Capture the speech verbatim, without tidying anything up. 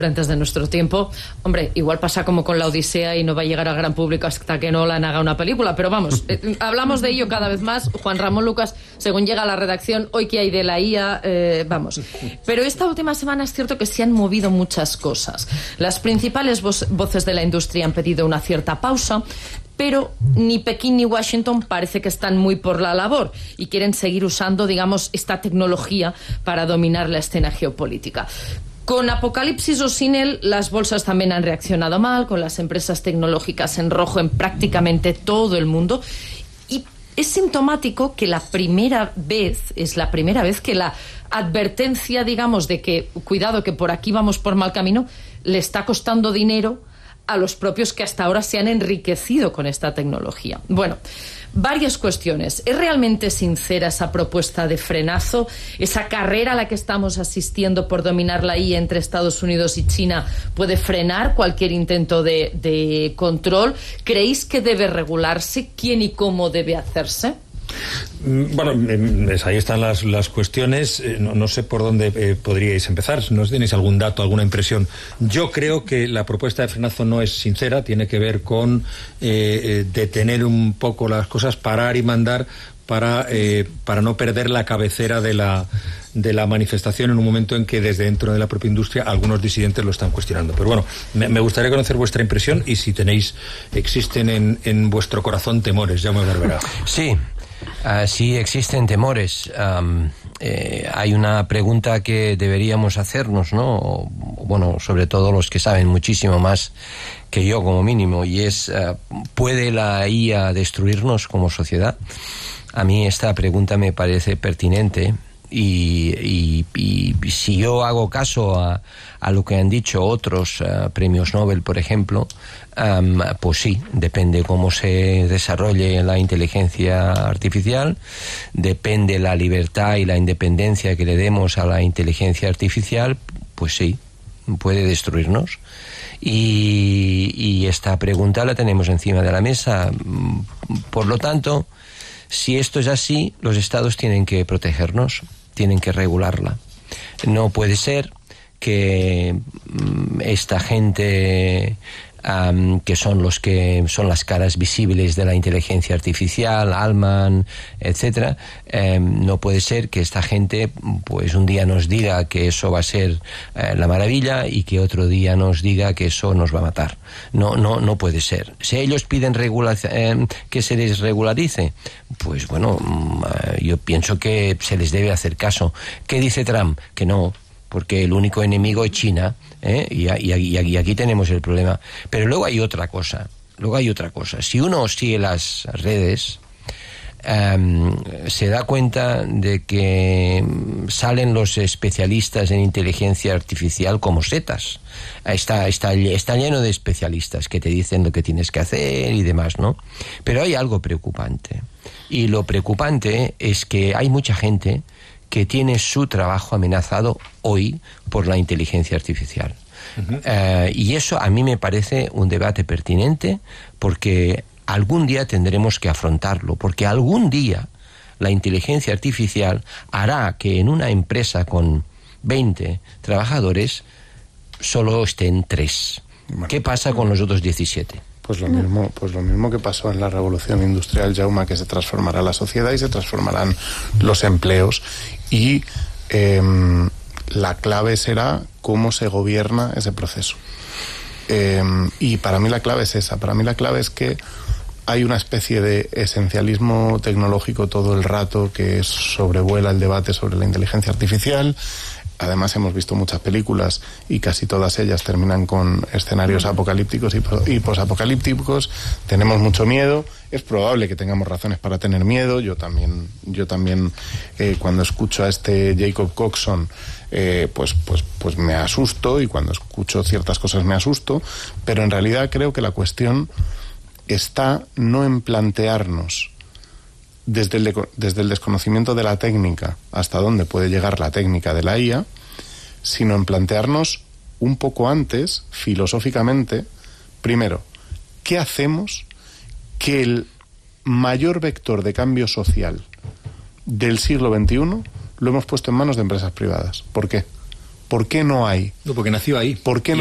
antes de nuestro tiempo. Hombre, igual pasa como con la Odisea y no va a llegar al gran público hasta que Nolan haga una película, pero vamos, eh, hablamos de ello cada vez más. Juan Ramón Lucas, según llega a la redacción, hoy que hay de la I A, eh, vamos. Pero esta última semana es cierto que se han movido muchas cosas. Las principales vo- voces de la industria han pedido una cierta pausa, pero ni Pekín ni Washington parece que están muy por la labor y quieren seguir usando, digamos, esta tecnología para dominar la escena geopolítica. Con Apocalipsis o sin él, las bolsas también han reaccionado mal, con las empresas tecnológicas en rojo en prácticamente todo el mundo. Y es sintomático que la primera vez, es la primera vez que la advertencia, digamos, de que, cuidado, que por aquí vamos por mal camino, le está costando dinero a los propios que hasta ahora se han enriquecido con esta tecnología. Bueno, varias cuestiones. ¿Es realmente sincera esa propuesta de frenazo? ¿Esa carrera a la que estamos asistiendo por dominar la I A entre Estados Unidos y China puede frenar cualquier intento de, de control? ¿Creéis que debe regularse? ¿Quién y cómo debe hacerse? Bueno, ahí están las, las cuestiones. No, no sé por dónde eh, podríais empezar. ¿No tenéis algún dato, alguna impresión? Yo creo que la propuesta de frenazo no es sincera. Tiene que ver con eh, eh, detener un poco las cosas, parar y mandar para, eh, para no perder la cabecera de la, de la manifestación en un momento en que desde dentro de la propia industria algunos disidentes lo están cuestionando. Pero bueno, me, me gustaría conocer vuestra impresión y si tenéis, existen en, en vuestro corazón temores. Jaume Barberá. Sí. Uh, sí existen temores. Um, eh, hay una pregunta que deberíamos hacernos, ¿no? O, bueno, sobre todo los que saben muchísimo más que yo como mínimo, y es, uh, ¿puede la I A destruirnos como sociedad? A mí esta pregunta me parece pertinente. Y, y, y si yo hago caso a, a lo que han dicho otros uh, premios Nobel, por ejemplo, um, pues sí, depende cómo se desarrolle la inteligencia artificial, depende la libertad y la independencia que le demos a la inteligencia artificial, pues sí, puede destruirnos. Y, y esta pregunta la tenemos encima de la mesa. Por lo tanto, si esto es así, los estados tienen que protegernos, tienen que regularla. No puede ser que um, esta gente um, que son los que son las caras visibles de la inteligencia artificial, Altman, etcétera, um, no puede ser que esta gente pues un día nos diga que eso va a ser uh, la maravilla y que otro día nos diga que eso nos va a matar. No, no, no puede ser. Si ellos piden regula- eh, que se les regularice, pues bueno, um, uh, yo pienso que se les debe hacer caso. ¿Qué dice Trump? Que no, porque el único enemigo es China, ¿eh? y, y, y, y aquí tenemos el problema. Pero luego hay otra cosa, luego hay otra cosa. Si uno sigue las redes, um, se da cuenta de que salen los especialistas en inteligencia artificial como setas. Está, está, está lleno de especialistas que te dicen lo que tienes que hacer y demás, ¿no? Pero hay algo preocupante. Y lo preocupante es que hay mucha gente que tiene su trabajo amenazado hoy por la inteligencia artificial. Uh-huh. Uh, y eso a mí me parece un debate pertinente, porque algún día tendremos que afrontarlo, porque algún día la inteligencia artificial hará que en una empresa con veinte trabajadores solo estén tres. Bueno. ¿Qué pasa con los otros diecisiete? Pues lo mismo, pues lo mismo que pasó en la revolución industrial, Jaume, que se transformará la sociedad y se transformarán los empleos. Y eh, la clave será cómo se gobierna ese proceso. Eh, y para mí la clave es esa. Para mí la clave es que hay una especie de esencialismo tecnológico todo el rato que sobrevuela el debate sobre la inteligencia artificial. Además hemos visto muchas películas y casi todas ellas terminan con escenarios apocalípticos y posapocalípticos. Tenemos mucho miedo. Es probable que tengamos razones para tener miedo. Yo también, yo también eh, cuando escucho a este Jacob Coxon, eh, pues, pues, pues me asusto, y cuando escucho ciertas cosas me asusto. Pero en realidad creo que la cuestión está no en plantearnos Desde el, de, desde el desconocimiento de la técnica hasta dónde puede llegar la técnica de la I A, sino en plantearnos un poco antes, filosóficamente, primero, ¿qué hacemos que el mayor vector de cambio social del siglo veintiuno lo hemos puesto en manos de empresas privadas? ¿Por qué? ¿Por qué no hay? No, porque nació ahí. ¿Por qué